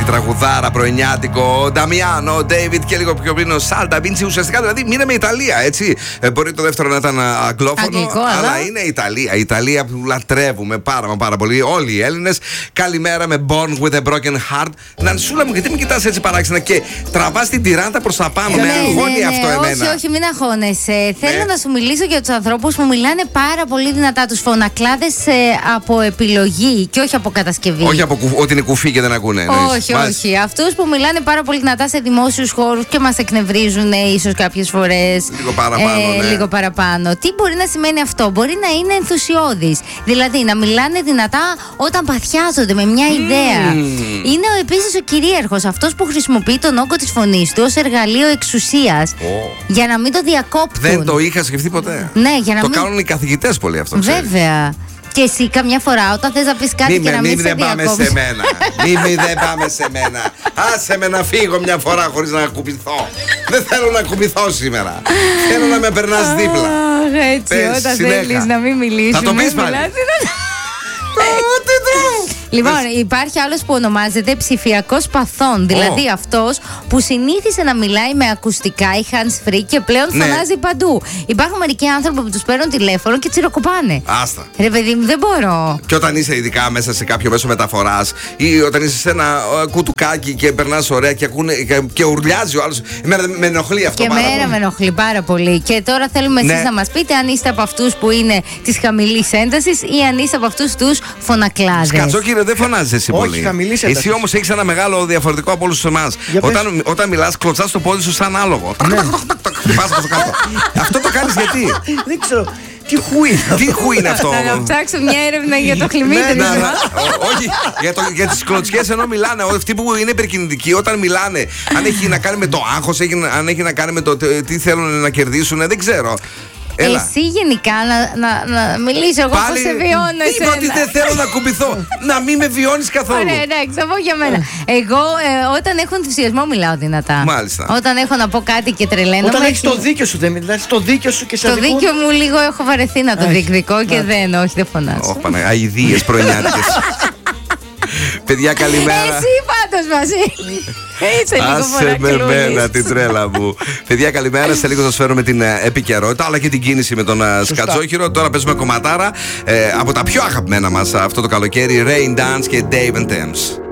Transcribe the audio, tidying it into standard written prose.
τραγουδάρα πρωινιάτικο. Νταμιάνο, Ντέιβιτ και λίγο πιο πριν ο Σάλτα Μπίντσι. Ουσιαστικά δηλαδή μείναμε Ιταλία, έτσι. Μπορεί το δεύτερο να ήταν αγγλόφωνο, αλλά είναι Ιταλία. Η Ιταλία που λατρεύουμε πάρα πολύ. Όλοι οι Έλληνες. Καλημέρα με Born with a Broken Heart. Νανσούλα μου, γιατί με κοιτάς έτσι παράξενα και τραβάς την τυράντα προς τα πάνω? Με αγχώνει αυτό εμένα. Όχι, μην αγχώνεσαι. Θέλω να σου μιλήσω για τους ανθρώπους που μιλάνε πάρα πολύ δυνατά. Τους φωνακλάδες από επιλογή και όχι από κατασκευή. Όχι από ότι είναι κουφί και δεν ακούνε. Όχι. Αυτούς που μιλάνε πάρα πολύ δυνατά σε δημόσιους χώρους και μας εκνευρίζουν ίσως κάποιες φορές. Λίγο παραπάνω. Τι μπορεί να σημαίνει αυτό? Μπορεί να είναι ενθουσιώδης. Δηλαδή να μιλάνε δυνατά όταν παθιάζονται με μια ιδέα. Είναι επίσης ο κυρίαρχος, αυτός που χρησιμοποιεί τον όγκο της φωνής του ως εργαλείο εξουσίας για να μην το διακόπτουν. Δεν το είχα σκεφτεί ποτέ. Ναι, για να το κάνουν οι καθηγητές πολύ αυτό. Βέβαια. Και εσύ καμιά φορά όταν θες να πεις κάτι και να μην σε δεν πάμε σε μένα. Δεν πάμε σε μένα. Άσε με να φύγω μια φορά χωρίς να ακουπηθώ. Δεν θέλω να ακουπηθώ σήμερα. Θέλω να με περνάς δίπλα. Έτσι, όταν θέλεις να μην μιλήσεις. Θα το πεις πάλι. Λοιπόν, υπάρχει άλλος που ονομάζεται ψηφιακός παθών. Δηλαδή αυτός που συνήθισε να μιλάει με ακουστικά ή hands-free και πλέον φωνάζει παντού. Υπάρχουν μερικοί άνθρωποι που τους παίρνουν τηλέφωνο και τσιροκοπάνε. Άστα. Ρε παιδί μου, δεν μπορώ. Και όταν είσαι ειδικά μέσα σε κάποιο μέσο μεταφοράς ή όταν είσαι σε ένα κουτουκάκι και περνάς ωραία και ουρλιάζει ο άλλος. Με ενοχλεί αυτό πάρα πολύ. Και με ενοχλεί πάρα πολύ. Και τώρα θέλουμε εσείς να μας πείτε αν είστε από αυτούς που είναι της χαμηλής έντασης ή αν είστε από αυτούς τους φωνακλάδες. Σκατζόκυρα, δεν φωνάζεις εσύ πολύ. Εσύ όμως έχεις ένα μεγάλο διαφορετικό από όλους εμάς. Όταν μιλάς, κλωτσάς το πόδι σου σαν άλογο. Αυτό το κάνεις γιατί? Δεν ξέρω. Τι χου είναι αυτό? Να ψάξω μια έρευνα για το χλιμίτρισμα. Όχι, για τις κλωτσιές ενώ μιλάνε. Αυτοί που είναι υπερκινητικοί όταν μιλάνε, αν έχει να κάνει με το άγχος, αν έχει να κάνει με το τι θέλουν να κερδίσουν, δεν ξέρω. Εσύ γενικά να μιλήσω εγώ πώς σε βιώνω εσένα. Είπα ότι δεν θέλω να κουμπηθώ. Να μην με βιώνεις καθόλου. Ωραία, εντάξει, θα πω για μένα. Εγώ όταν έχω ενθουσιασμό μιλάω δυνατά. Μάλιστα. Όταν έχω να πω κάτι και τρελαίνω. Όταν έχεις το δίκιο σου δεν μιλάς? Το δίκιο σου και σε αδικούν? Το δίκιο μου λίγο έχω βαρεθεί να το διεκδικώ και δεν φωνάζω. Όχι, Παναγία, αηδίες πρωινιάτικες. Παιδιά, καλημέρα. Εσύ πάντως μαζί. Άσε με μένα την τρέλα μου. Παιδιά, καλημέρα. Σε λίγο θα σας φέρουμε την επικαιρότητα αλλά και την κίνηση με τον Σκατζόχυρο. Τώρα παίζουμε κομματάρα από τα πιο αγαπημένα μας αυτό το καλοκαίρι, Rain Dance και Dave and Thames.